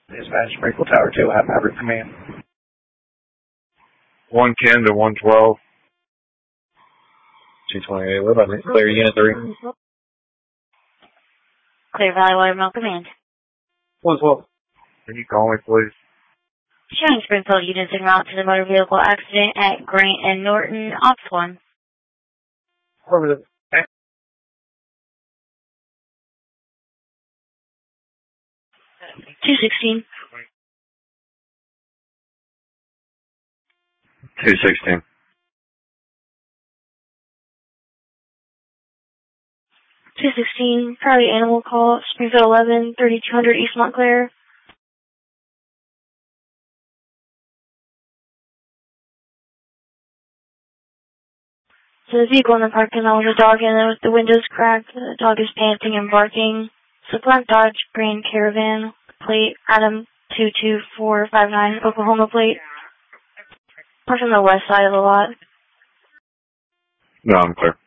Dispatch, Sprinkle Tower 2, have Maverick command. 110 to 112. 228, what about me? Clear Unit 3. Clear Valley Watermill command. 112. Can you call me, please? Showing Springfield units en route to the motor vehicle accident at Grant and Norton, Ops 1. Over 216. 216. 216, priority animal call, Springfield 11, 3200 East Montclair. So the vehicle in the parking lot with a dog in it with the windows cracked. The dog is panting and barking. It's a black Dodge Grand Caravan, plate Adam 22459, Oklahoma plate. Parked on the west side of the lot. No, I'm clear.